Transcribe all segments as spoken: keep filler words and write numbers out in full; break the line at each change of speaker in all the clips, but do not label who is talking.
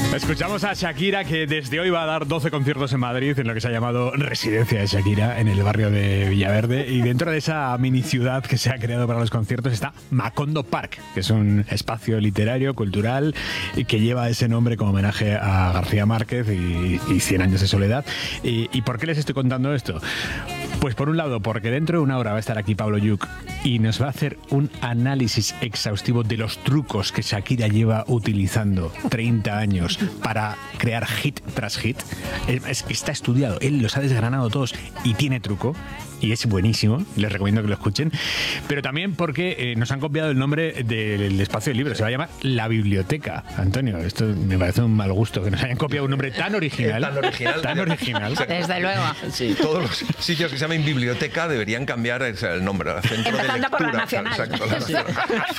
Escuchamos a Shakira, que desde hoy va a dar doce conciertos en Madrid, en lo que se ha llamado Residencia de Shakira, en el barrio de Villaverde. Y dentro de esa mini ciudad que se ha creado para los conciertos está Macondo Park, que es un espacio literario, cultural, y que lleva ese nombre como homenaje a García Márquez y, y Cien años de soledad. Y, ¿Y por qué les estoy contando esto? Pues por un lado, porque dentro de una hora va a estar aquí Pablo Lluch y nos va a hacer un análisis exhaustivo de los trucos que Shakira lleva utilizando treinta años para crear hit tras hit. Es que está estudiado, él los ha desgranado todos y tiene truco. Y es buenísimo, les recomiendo que lo escuchen. Pero también porque eh, nos han copiado el nombre del espacio del libro. Se va a llamar La Biblioteca. Antonio, esto me parece un mal gusto que nos hayan copiado un nombre tan original.
tan original.
Tan original.
Desde luego.
Sí, todos los sitios que se llamen biblioteca deberían cambiar el nombre. Centro de lectura.
Por la nacional.
Exacto, la nacional.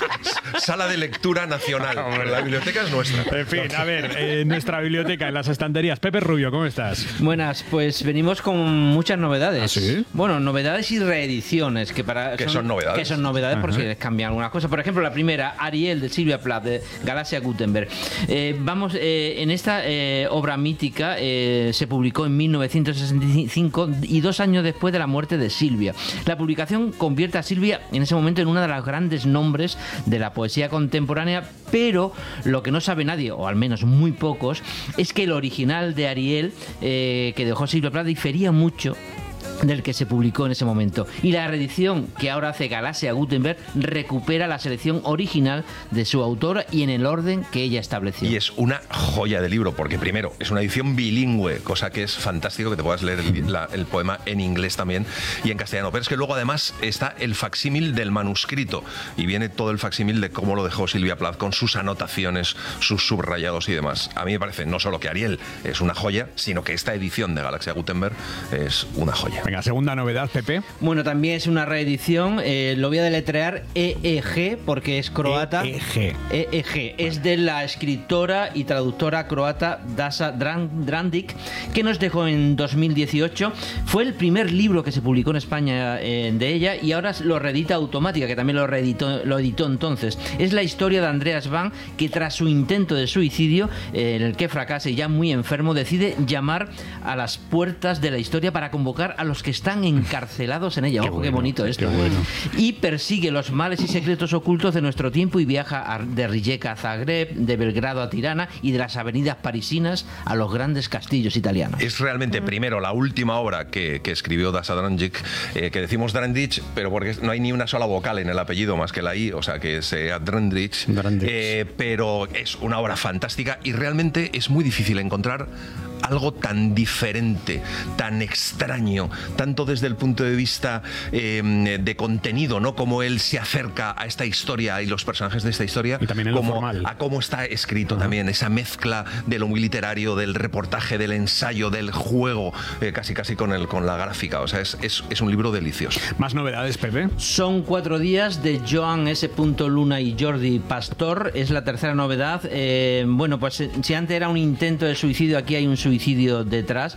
Sala de lectura nacional. La biblioteca es nuestra.
En fin, a ver, en nuestra biblioteca, en las estanterías. Pepe Rubio, ¿cómo estás?
Buenas, pues venimos con muchas novedades.
¿Ah, sí?
Bueno, novedades y reediciones que para
que son, son novedades
que son novedades
Ajá.
porque les cambian algunas cosas. Por ejemplo, la primera, Ariel de Silvia Plath, de Galaxia Gutenberg. Eh, vamos, eh, en esta eh, obra mítica eh, se publicó en mil novecientos sesenta y cinco y dos años después de la muerte de Silvia. La publicación convierte a Silvia en ese momento en uno de los grandes nombres de la poesía contemporánea, pero lo que no sabe nadie, o al menos muy pocos, es que el original de Ariel eh, que dejó Silvia Plath difería mucho del que se publicó en ese momento. Y la reedición que ahora hace Galaxia Gutenberg recupera la selección original de su autora y en el orden que ella estableció.
Y es una joya de libro, porque primero, es una edición bilingüe, cosa que es fantástico que te puedas leer el, la, el poema en inglés también y en castellano. Pero es que luego además está el facsímil del manuscrito y viene todo el facsímil de cómo lo dejó Silvia Plath con sus anotaciones, sus subrayados y demás. A mí me parece no solo que Ariel es una joya, sino que esta edición de Galaxia Gutenberg es una joya.
Venga, segunda novedad, Pepe.
Bueno, también es una reedición, eh, lo voy a deletrear E E G porque es croata.
E E G.
E E G. Es de la escritora y traductora croata Dasa Drandic, que nos dejó en dos mil dieciocho. Fue el primer libro que se publicó en España eh, de ella y ahora lo reedita Automática, que también lo reeditó, lo editó entonces. Es la historia de Andreas Van, que tras su intento de suicidio, eh, en el que fracasa y ya muy enfermo, decide llamar a las puertas de la historia para convocar a los que están encarcelados en ella.
Qué
Ojo,
bueno,
qué bonito esto.
qué bueno.
Y persigue los males y secretos ocultos de nuestro tiempo y viaja a, de Rijeka a Zagreb, de Belgrado a Tirana y de las avenidas parisinas a los grandes castillos italianos.
Es realmente, primero, la última obra que, que escribió Dasa Drandic, eh, que decimos Drandic, pero porque no hay ni una sola vocal en el apellido más que la I, o sea que es eh, Drandic,
Drandic.
Eh, pero es una obra fantástica y realmente es muy difícil encontrar algo tan diferente, tan extraño, tanto desde el punto de vista eh, de contenido, ¿no? Cómo él se acerca a esta historia y los personajes de esta historia,
y también en lo
como
formal.
A cómo está escrito.
Ajá.
También, esa mezcla de lo muy literario, del reportaje, del ensayo, del juego, eh, casi casi con, el, con la gráfica. O sea, es, es, es un libro delicioso.
Más novedades, Pepe.
Son cuatro días de Joan S. Luna y Jordi Pastor. Es la tercera novedad. Eh, bueno, pues si antes era un intento de suicidio, aquí hay un suicidio detrás.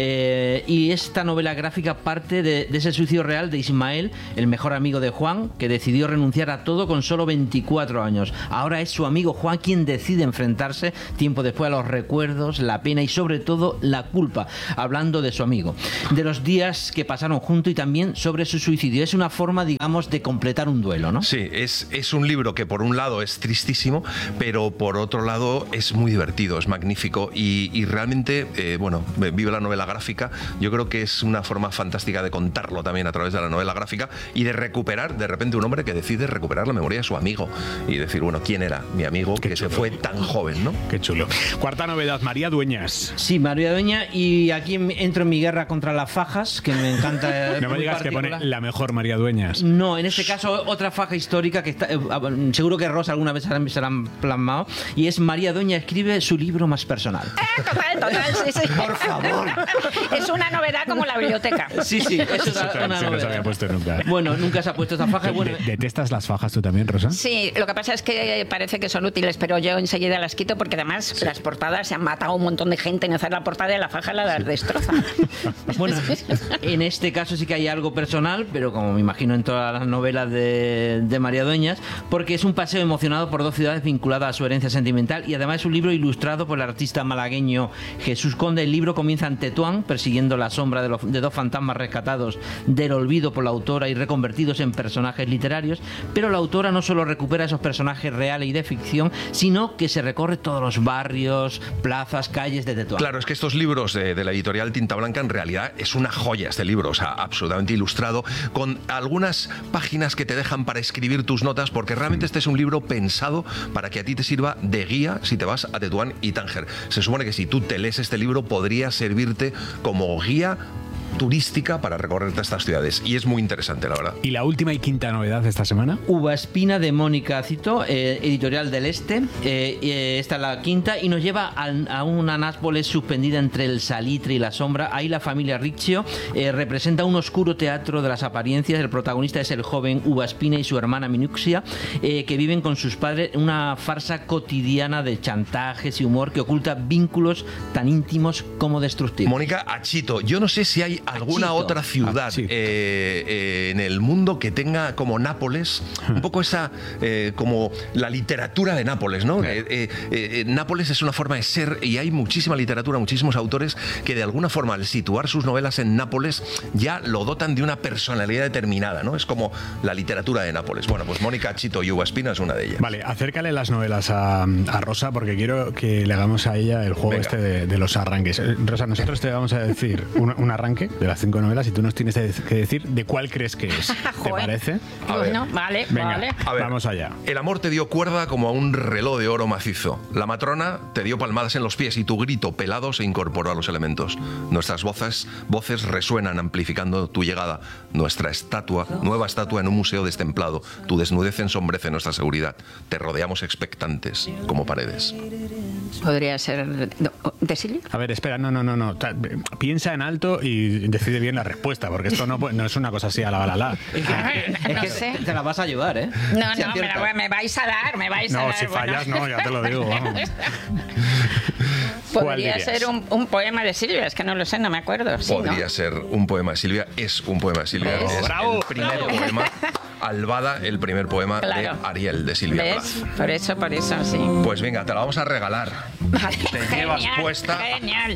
Eh, y esta novela gráfica parte de, de ese suicidio real de Ismael, el mejor amigo de Juan, que decidió renunciar a todo con solo veinticuatro años. Ahora es su amigo Juan quien decide enfrentarse tiempo después a los recuerdos, la pena y sobre todo la culpa, hablando de su amigo, de los días que pasaron juntos y también sobre su suicidio. Es una forma, digamos, de completar un duelo, ¿no?
Sí, es, es un libro que por un lado es tristísimo, pero por otro lado es muy divertido, es magnífico y, y realmente, eh, bueno, vive la novela gráfica. Yo creo que es una forma fantástica de contarlo también a través de la novela gráfica y de recuperar, de repente, un hombre que decide recuperar la memoria de su amigo y decir, bueno, ¿quién era mi amigo
Qué
que
chulo.
se fue tan joven, ¿no?
Qué chulo. Cuarta novedad, María Dueñas.
Sí, María Dueña, y aquí entro en mi guerra contra las fajas, que me encanta.
No me digas que
particular.
pone la mejor María Dueñas.
No, en este caso otra faja histórica que está, eh, seguro que Rosa alguna vez se la han plasmado, y es María Dueña escribe su libro más personal.
Eh, total, total. Sí, sí.
Por favor.
Es una novedad como la biblioteca.
Sí, sí, eso es
Eso
una
no se
novedad.
había puesto nunca.
Bueno, nunca se ha puesto esta faja. Bueno,
¿De- ¿Detestas las fajas tú también, Rosa?
Sí, lo que pasa es que parece que son útiles, pero yo enseguida las quito porque además las portadas se han matado un montón de gente en hacer la portada de la faja, la destroza.
Bueno, en este caso sí que hay algo personal, pero como me imagino en todas las novelas de, de María Dueñas, porque es un paseo emocionado por dos ciudades vinculadas a su herencia sentimental y además es un libro ilustrado por el artista malagueño Jesús Conde. El libro comienza en Tetuán, persiguiendo la sombra de, los, de dos fantasmas rescatados del olvido por la autora y reconvertidos en personajes literarios, pero la autora no solo recupera esos personajes reales y de ficción, sino que se recorre todos los barrios, plazas, calles de Tetuán.
Claro, es que estos libros de, de la editorial Tinta Blanca en realidad es una joya este libro, o sea, absolutamente ilustrado, con algunas páginas que te dejan para escribir tus notas, porque realmente este es un libro pensado para que a ti te sirva de guía si te vas a Tetuán y Tánger. Se supone que si tú te lees este libro podría servirte como guía turística para recorrerte estas ciudades, y es muy interesante, la verdad.
¿Y la última y quinta novedad de esta semana?
Uva Espina de Mónica Cito, eh, editorial del Este. Eh, eh, esta es la quinta y nos lleva a, a una Nápoles suspendida entre el salitre y la sombra. Ahí la familia Riccio eh, representa un oscuro teatro de las apariencias. El protagonista es el joven Uva Espina y su hermana Minuxia, eh, que viven con sus padres una farsa cotidiana de chantajes y humor que oculta vínculos tan íntimos como destructivos.
Mónica Achito, yo no sé si hay alguna
Achito.
otra ciudad
Achito.
eh, eh, en el mundo que tenga como Nápoles un poco esa, eh, como la literatura de Nápoles, ¿no? Eh, eh, eh, Nápoles es una forma de ser y hay muchísima literatura, muchísimos autores que de alguna forma al situar sus novelas en Nápoles ya lo dotan de una personalidad determinada, ¿no? Es como la literatura de Nápoles. Bueno, pues Mónica Achito y Uva Espina es una de ellas.
Vale, acércale las novelas a, a Rosa porque quiero que le hagamos a ella el juego
Venga.
este de, de los arranques. Eh, Rosa, nosotros te vamos a decir un, un arranque de las cinco novelas y tú nos tienes que decir de cuál crees que es. ¿Te
Joder.
parece?
A ver.
Bueno, vale,
Venga,
vale.
A ver,
vamos allá.
El amor te dio cuerda como a un reloj de oro macizo. La matrona te dio palmadas en los pies y tu grito pelado se incorporó a los elementos. Nuestras voces, voces resuenan amplificando tu llegada. Nuestra estatua, nueva estatua en un museo destemplado. Tu desnudez ensombrece nuestra seguridad. Te rodeamos expectantes, como paredes.
Podría ser de, de Silvia.
A ver, espera, no, no, no, no. Ta- Piensa en alto y decide bien la respuesta, porque esto no, pu- no es una cosa así a la la la.
Es que, es
No
que
sé.
te la vas a llevar, ¿eh?
No,
Si
no, me,
aciertas.
la- me vais a dar, me vais a
No,
dar.
si
bueno.
fallas, no, ya te lo digo, vamos. ¿Cuál
Podría
dirías?
ser un, un poema de Silvia, es que no lo sé, no me acuerdo. Sí,
Podría
¿no?
ser un poema de Silvia, es un poema de Silvia.
¿Ves?
Es
¡Bravo!
el primer poema. Albada, el primer poema
Claro.
de Ariel, de Silvia
¿Ves?
Plath.
Por eso, por eso, sí.
Pues venga, te la vamos a regalar.
Vale,
Te llevas
genial,
puesta.
Genial.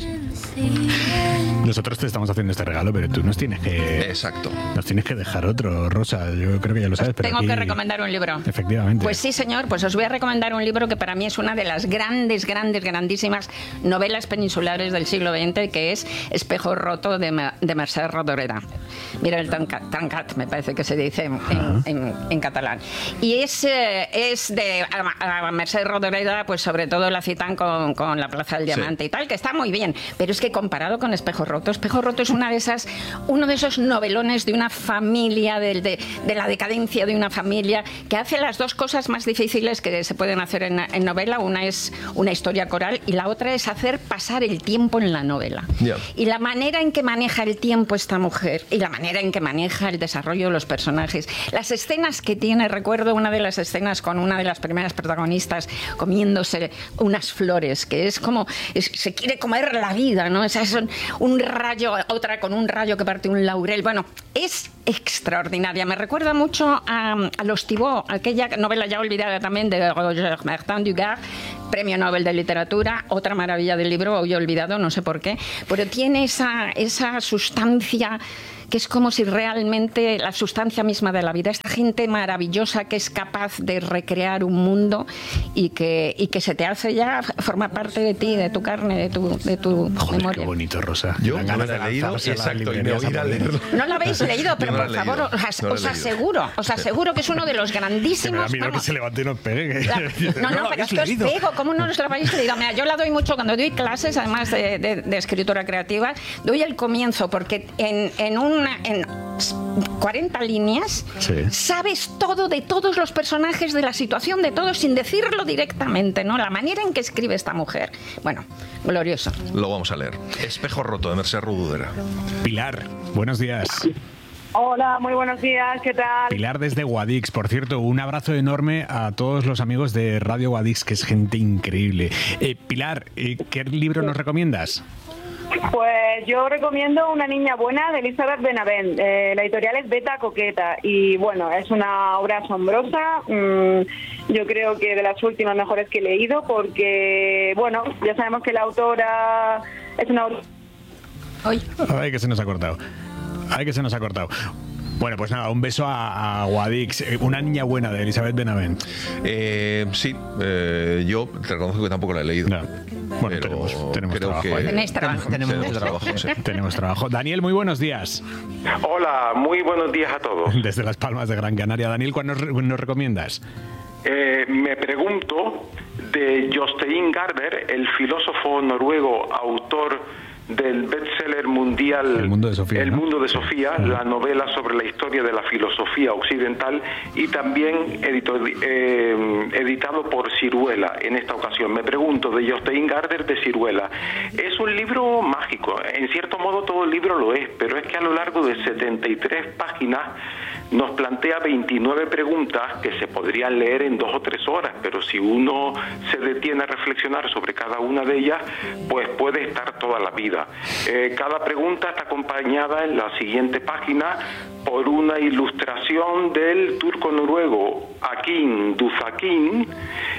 Nosotros te estamos haciendo este regalo, pero tú nos tienes que
Exacto.
nos tienes que dejar otro, Rosa. Yo creo que ya lo sabes, pero
Tengo
aquí-
que recomendar un libro.
Efectivamente.
Pues sí, señor, pues os voy a recomendar un libro que para mí es una de las grandes, grandes, grandísimas novelas peninsulares del siglo veinte, que es Espejo roto de, Ma- de Mercè Rodoreda. Mira el tancat, tancat, me parece que se dice en, en- en- en catalán. Y es, eh, es de a, a Mercè Rodoreda, pues sobre todo la citan con, con la Plaza del
Sí.
Diamante y tal, que está muy bien, pero es que comparado con Espejo roto, Espejo roto es una de esas, uno de esos novelones de una familia, de, de, de la decadencia de una familia, que hace las dos cosas más difíciles que se pueden hacer en, en novela. Una es una historia coral y la otra es hacer pasar el tiempo en la novela.
Ya.
Y la manera en que maneja el tiempo esta mujer y la manera en que maneja el desarrollo de los personajes, las escenas que tiene, recuerdo una de las escenas con una de las primeras protagonistas comiéndose unas flores, que es como, es- se quiere comer la vida, ¿no? O sea, es un, un rayo, otra con un rayo que parte un laurel. Bueno, es extraordinaria. Me recuerda mucho a, a Los Thibaut, aquella novela ya olvidada también de Roger Martin Dugard, Premio Nobel de Literatura, otra maravilla del libro, hoy olvidado, no sé por qué, pero tiene esa, esa sustancia que es como si realmente la sustancia misma de la vida, esta gente maravillosa que es capaz de recrear un mundo y que, y que se te hace ya, forma parte de ti, de tu carne, de tu, de tu
Joder,
memoria.
qué bonito, Rosa.
Yo
Dan
no
ganas
la he
de
leído,
lanzarse a las
exacto, y me
librerías
voy a ir a
por
leerlo.
No lo habéis leído, pero
Yo no
por
la he
favor,
leído,
os,
no la he
os
leído.
aseguro, os aseguro que es uno de los
Que me da
grandísimos.
miedo que
vamos,
se levante y nos pegue.
La- no, no,
lo
pero es
habéis
que os
leído.
pego, ¿cómo no os lo habéis leído? Mira, yo la doy mucho cuando doy clases, además de, de- de escritura creativa, doy el comienzo, porque en, en una... En, cuarenta líneas,
Sí.
sabes todo de todos los personajes, de la situación de todos, sin decirlo directamente, ¿no? La manera en que escribe esta mujer. Bueno, glorioso.
Lo vamos a leer. Espejo roto, de Mercè Rodoreda.
Pilar, buenos días.
Hola, muy buenos días, ¿qué tal?
Pilar desde Guadix. Por cierto, un abrazo enorme a todos los amigos de Radio Guadix, que es gente increíble. Eh, Pilar, eh, ¿qué libro nos recomiendas?
Pues yo recomiendo Una niña buena de Elizabeth Benavent. Eh, la editorial es Beta Coqueta y bueno, es una obra asombrosa. Mm, yo creo que de las últimas mejores que he leído porque, bueno, ya sabemos que la autora es una...
Hoy.
Ay, que se nos ha cortado. Ay, que se nos ha cortado. Bueno, pues nada, un beso a, a Guadix. Eh, Una niña buena de Elizabeth Benavent.
Eh, sí, eh, yo te reconozco que tampoco la he leído.
No. Bueno,
pero
tenemos, tenemos
creo
trabajo
que
ahí.
Tenéis trabajo.
Tenemos
tenemos
mucho
trabajo, sí.
Tenemos trabajo. Daniel, muy buenos días.
Hola, muy buenos días a todos.
Desde Las Palmas de Gran Canaria. Daniel, ¿cuál nos, nos recomiendas?
Eh, me pregunto de Jostein Gaarder, el filósofo noruego, autor del bestseller mundial
El mundo de Sofía,
El
¿no?
mundo de
Sí.
Sofía,
Ajá.
la novela sobre la historia de la filosofía occidental y también edito- eh, editado por Siruela en esta ocasión. Me pregunto de Jostein Gaarder de Siruela. Es un libro mágico, en cierto modo todo el libro lo es, pero es que a lo largo de setenta y tres páginas nos plantea veintinueve preguntas que se podrían leer en dos o tres horas, pero si uno se detiene a reflexionar sobre cada una de ellas, pues puede estar toda la vida. Eh, cada pregunta está acompañada en la siguiente página por una ilustración del turco noruego Akin Duzakin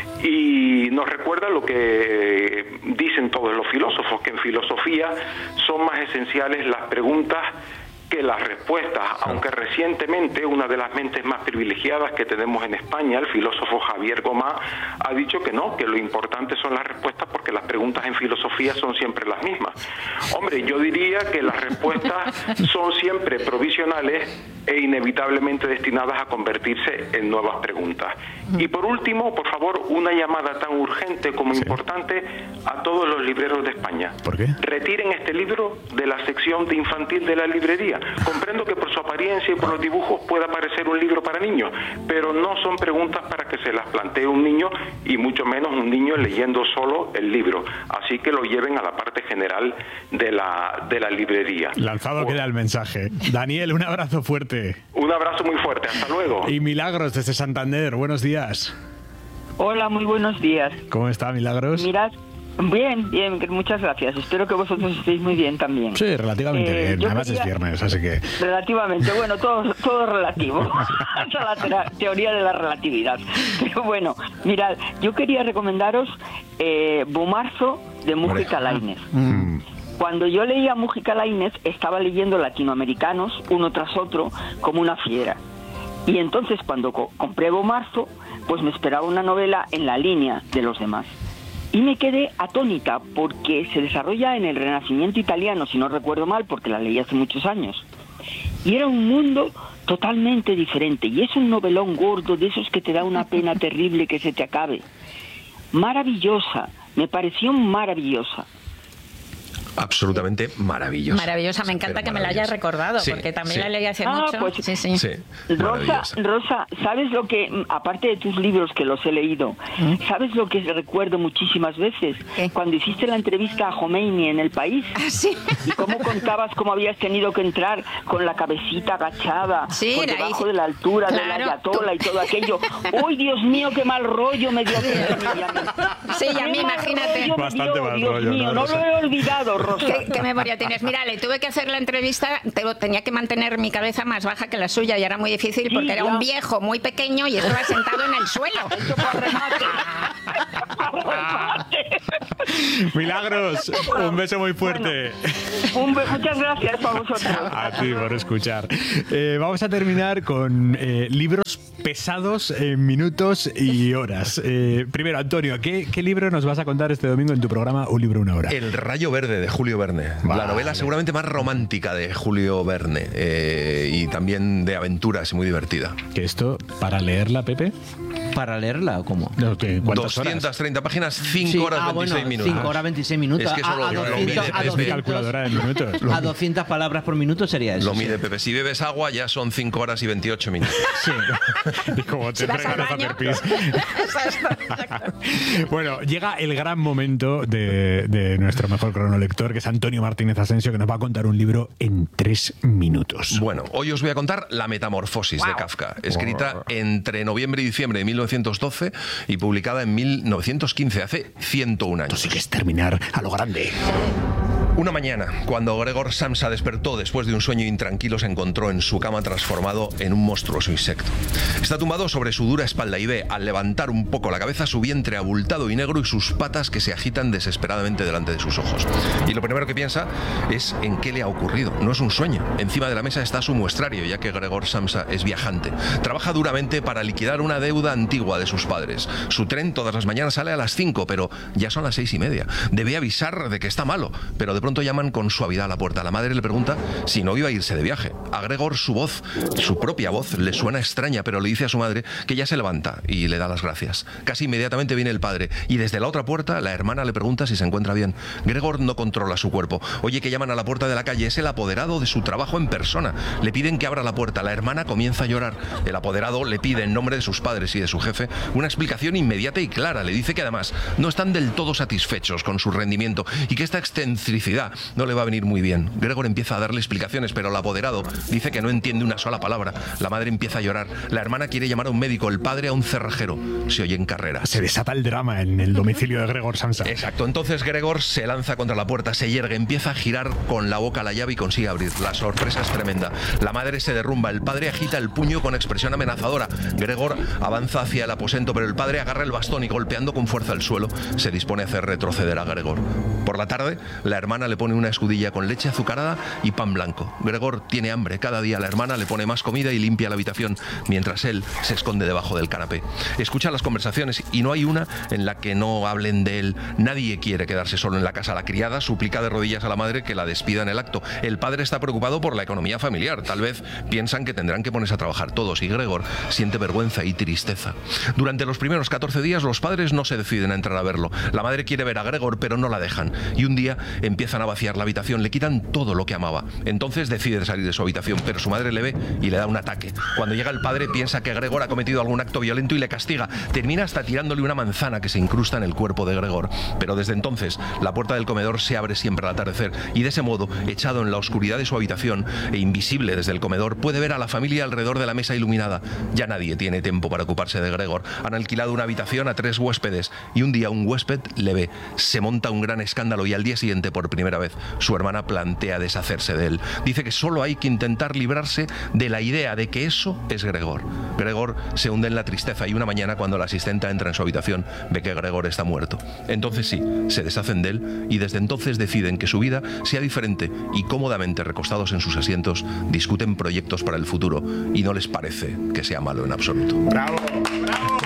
y nos recuerda lo que dicen todos los filósofos, que en filosofía son más esenciales las preguntas que las respuestas, aunque recientemente una de las mentes más privilegiadas que tenemos en España, el filósofo Javier Gomá, ha dicho que no, que lo importante son las respuestas porque las preguntas en filosofía son siempre las mismas. Hombre, yo diría que las respuestas son siempre provisionales e inevitablemente destinadas a convertirse en nuevas preguntas. Y por último, por favor, una llamada tan urgente como
Sí.
importante a todos los libreros de España.
¿Por qué?
Retiren este libro de la sección de infantil de la librería. Comprendo que por su apariencia y por los dibujos pueda parecer un libro para niños, pero no son preguntas para que se las plantee un niño y mucho menos un niño leyendo solo el libro. Así que lo lleven a la parte general de la, de la librería.
Lanzado
O-
queda el mensaje. Daniel, un abrazo fuerte.
Un abrazo muy fuerte. Hasta luego.
Y Milagros desde Santander. Buenos días.
Hola, muy buenos días.
¿Cómo está, Milagros?
Mirad, bien, bien, muchas gracias. Espero que vosotros estéis muy bien también.
Sí, relativamente
Eh,
bien.
yo
Además
quería-
es viernes, así que...
Relativamente, bueno, todo, todo es relativo. Esa es la tera- teoría de la relatividad. Pero bueno, mirad, yo quería recomendaros eh, Bumarzo de Mújica Lainez.
Mm.
Cuando yo leía Mújica Lainez, estaba leyendo latinoamericanos, uno tras otro, como una fiera. Y entonces cuando co- compré Bumarzo, pues me esperaba una novela en la línea de los demás. Y me quedé atónita porque se desarrolla en el Renacimiento italiano, si no recuerdo mal, porque la leí hace muchos años. Y era un mundo totalmente diferente. Y es un novelón gordo de esos que te da una pena terrible que se te acabe. Maravillosa, me pareció maravillosa.
Absolutamente maravillosa.
Maravillosa, me encanta
Pero
que me la hayas
maravillosa.
recordado,
Sí,
porque también
sí.
la leí hace
Ah,
mucho.
pues-
sí, sí.
Sí,
Rosa,
maravillosa.
Rosa, ¿sabes lo que, mm, aparte de tus libros que los he leído, ¿sabes lo que recuerdo muchísimas veces?
¿Qué?
Cuando hiciste la entrevista a Khomeini en El País.
Ah, sí.
Y cómo contabas cómo habías tenido que entrar con la cabecita agachada,
Sí,
por
la
debajo
hice.
de la altura de
Claro,
la ayatola
tú-
y todo aquello. ¡Uy, Dios mío, qué mal rollo me dio!
Sí, y a mí,
Qué mal
imagínate.
rollo me
Bastante
dio,
mal
Dios
rollo,
mío,
¿no,
no,
Rosa?
lo he olvidado, Rosa.
¿Qué, qué memoria tienes? Mira, le tuve que hacer la entrevista, te- tenía que mantener mi cabeza más baja que la suya y era muy difícil porque
Sí,
era
ya.
un viejo muy pequeño y estaba sentado en el suelo.
Esto para remate. Para remate.
Milagros, un beso muy fuerte.
Un be- muchas gracias a vosotros.
A ti por escuchar. Eh, vamos a terminar con eh, libros pesados en minutos y horas. Eh, primero, Antonio, ¿qué, ¿qué libro nos vas a contar este domingo en tu programa Un libro, una hora?
El rayo verde de Julio Verne.
Vale.
La novela seguramente más romántica de Julio Verne. eh, y también de aventuras y muy divertida.
Que esto, para leerla, Pepe...
¿Para leerla o cómo?
No, ¿qué? ¿Cuántas
doscientas treinta
horas?
páginas, cinco
Sí,
horas
ah,
veintiséis
bueno,
minutos.
cinco horas veintiséis minutos.
Es que eso
a,
lo,
a
lo
doscientos,
mide
a
Pepe.
Es mi calculadora de minutos.
a doscientas palabras por minuto sería eso.
Lo
sí.
mide Pepe. Si bebes agua ya son cinco horas y veintiocho minutos.
Sí. Y como te
Si vas
entregan
al
a
baño.
hacer pis. Bueno, llega el gran momento de, de nuestro mejor cronolector, que es Antonio Martínez Asensio, que nos va a contar un libro en tres minutos.
Bueno, hoy os voy a contar La Metamorfosis de Kafka, escrita
Wow.
entre noviembre y diciembre de mil novecientos doce y publicada en mil novecientos quince, hace ciento un años.
Así que es terminar a lo grande.
Una mañana, cuando Gregor Samsa despertó después de un sueño intranquilo, se encontró en su cama transformado en un monstruoso insecto. Está tumbado sobre su dura espalda y ve, al levantar un poco la cabeza, su vientre abultado y negro y sus patas que se agitan desesperadamente delante de sus ojos. Y lo primero que piensa es en qué le ha ocurrido. No es un sueño. Encima de la mesa está su muestrario, ya que Gregor Samsa es viajante. Trabaja duramente para liquidar una deuda antigua de sus padres. Su tren todas las mañanas sale a las cinco, pero ya son las seis y media. Debe avisar de que está malo, pero de pronto llaman con suavidad a la puerta. La madre le pregunta si no iba a irse de viaje. A Gregor su voz, su propia voz, le suena extraña, pero le dice a su madre que ya se levanta y le da las gracias. Casi inmediatamente viene el padre y desde la otra puerta la hermana le pregunta si se encuentra bien. Gregor no controla su cuerpo. Oye que llaman a la puerta de la calle. Es el apoderado de su trabajo en persona. Le piden que abra la puerta. La hermana comienza a llorar. El apoderado le pide en nombre de sus padres y de su jefe una explicación inmediata y clara. Le dice que además no están del todo satisfechos con su rendimiento y que esta excentricidad no le va a venir muy bien. Gregor empieza a darle explicaciones, pero el apoderado dice que no entiende una sola palabra. La madre empieza a llorar. La hermana quiere llamar a un médico. El padre a un cerrajero. Se oyen carreras.
Se desata el drama en el domicilio de Gregor Samsa.
Exacto. Entonces Gregor se lanza contra la puerta, se yergue, empieza a girar con la boca la llave y consigue abrir. La sorpresa es tremenda. La madre se derrumba. El padre agita el puño con expresión amenazadora. Gregor avanza hacia el aposento, pero el padre agarra el bastón y, golpeando con fuerza el suelo, se dispone a hacer retroceder a Gregor. Por la tarde, la hermana le pone una escudilla con leche azucarada y pan blanco. Gregor tiene hambre. Cada día la hermana le pone más comida y limpia la habitación, mientras él se esconde debajo del canapé. Escucha las conversaciones y no hay una en la que no hablen de él. Nadie quiere quedarse solo en la casa. La criada suplica de rodillas a la madre que la despida en el acto. El padre está preocupado por la economía familiar. Tal vez piensan que tendrán que ponerse a trabajar todos y Gregor siente vergüenza y tristeza. Durante los primeros catorce días los padres no se deciden a entrar a verlo. La madre quiere ver a Gregor, pero no la dejan. Y un día empiezan a vaciar la habitación, le quitan todo lo que amaba. Entonces decide salir de su habitación, pero su madre le ve y le da un ataque. Cuando llega el padre piensa que Gregor ha cometido algún acto violento y le castiga. Termina hasta tirándole una manzana que se incrusta en el cuerpo de Gregor. Pero desde entonces la puerta del comedor se abre siempre al atardecer y de ese modo, echado en la oscuridad de su habitación e invisible desde el comedor, puede ver a la familia alrededor de la mesa iluminada. Ya nadie tiene tiempo para ocuparse de Gregor. Han alquilado una habitación a tres huéspedes y un día un huésped le ve. Se monta un gran escándalo y al día siguiente, por primera vez, su hermana plantea deshacerse de él. Dice que solo hay que intentar librarse de la idea de que eso es Gregor. Gregor se hunde en la tristeza y una mañana, cuando la asistenta entra en su habitación, ve que Gregor está muerto. Entonces sí, se deshacen de él y desde entonces deciden que su vida sea diferente y, cómodamente recostados en sus asientos, discuten proyectos para el futuro y no les parece que sea malo en absoluto.
¡Bravo! ¡Bravo!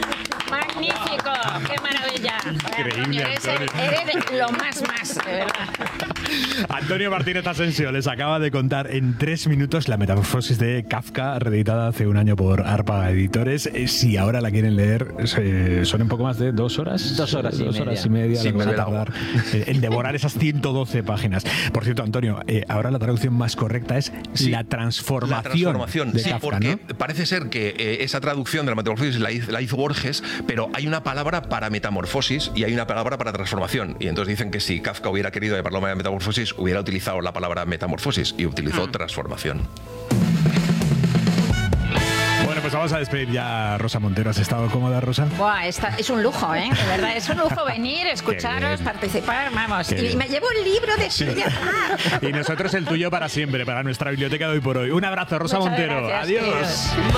Magnífico, qué maravilla.
Increíble,
Eres,
Antonio.
eres lo más más, de verdad.
Antonio Martínez Asensio les acaba de contar en tres minutos La Metamorfosis de Kafka, reeditada hace un año por Arpa Editores. Eh, Si ahora la quieren leer, eh, son un poco más de dos horas.
Dos horas y
dos
media.
horas y media.
Sin
lo que van a
beber agua.
tardar eh, en devorar esas ciento doce páginas. Por cierto, Antonio, eh, ahora la traducción más correcta es
Sí,
la transformación.
La transformación,
de
sí,
Kafka,
porque
¿no?
parece ser que eh, esa traducción de la metamorfosis la hizo, la hizo Borges, pero hay una palabra para metamorfosis y hay una palabra para transformación. Y entonces dicen que si Kafka hubiera querido llamarlo metamorfosis, hubiera utilizado la palabra metamorfosis y utilizó
Ah.
transformación.
Bueno, pues vamos a despedir ya a Rosa Montero. ¿Has estado cómoda, Rosa?
Buah, esta- es un lujo, ¿eh? De verdad, es un lujo venir, escucharos,
bien.
participar, vamos.
Qué
Y
bien.
me llevo el libro de Silvia Plath.
Y nosotros el tuyo para siempre, para nuestra biblioteca de hoy por hoy. Un abrazo, Rosa
Muchas
Montero.
gracias,
Adiós.
queridos.